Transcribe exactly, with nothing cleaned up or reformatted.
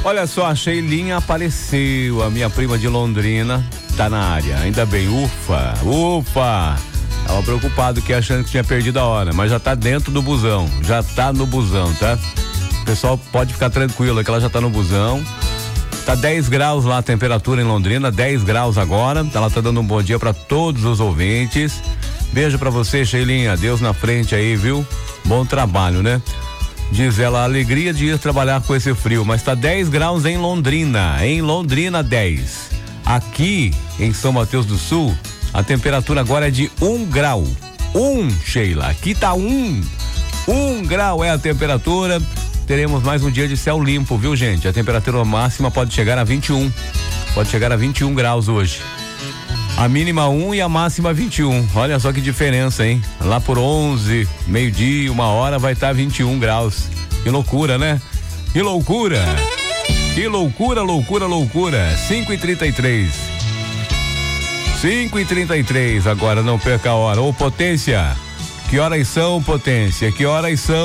Olha só, a Sheilinha apareceu, a minha prima de Londrina tá na área, ainda bem, ufa, ufa. Tava preocupado que achando que tinha perdido a hora, mas já tá dentro do busão, já tá no busão, tá? O pessoal pode ficar tranquilo, que ela já tá no busão. Tá dez graus lá a temperatura em Londrina, dez graus agora. Ela tá dando um bom dia para todos os ouvintes. Beijo pra você, Sheilinha, Deus na frente aí, viu? Bom trabalho, né? Diz ela, alegria de ir trabalhar com esse frio, mas tá dez graus em Londrina, em Londrina dez. Aqui em São Mateus do Sul, a temperatura agora é de um grau. Um, Sheila, aqui tá um. Um grau é a temperatura. Teremos mais um dia de céu limpo, viu, gente? A temperatura máxima pode chegar a vinte e um. Pode chegar a vinte e um graus hoje. A mínima um e a máxima vinte e um. Olha só que diferença, hein? Lá por onze, meio-dia, uma hora vai estar vinte e um graus. Que loucura, né? Que loucura! Que loucura, loucura, loucura. cinco e trinta e três. cinco e trinta e três, agora não perca a hora. Ô, Potência, que horas são, Potência? Que horas são?